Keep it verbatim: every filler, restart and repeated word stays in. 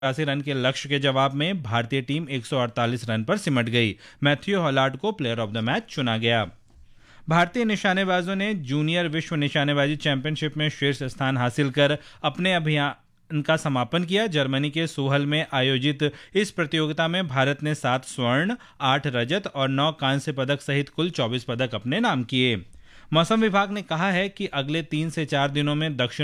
अस्सी रन के लक्ष्य के जवाब में भारतीय टीम एक सौ अड़तालीस रन पर सिमट गई। मैथ्यू हॉलार्ड को प्लेयर ऑफ द मैच चुना गया। भारतीय निशानेबाजों ने जूनियर विश्व निशानेबाजी चैंपियनशिप में शीर्ष स्थान हासिल कर अपने अभियान का समापन किया। जर्मनी के सोहल में आयोजित इस प्रतियोगिता में भारत ने सात स्वर्ण, आठ रजत और नौ कांस्य पदक सहित कुल चौबीस पदक अपने नाम किए। मौसम विभाग ने कहा है कि अगले तीन से चार दिनों में दक्षिण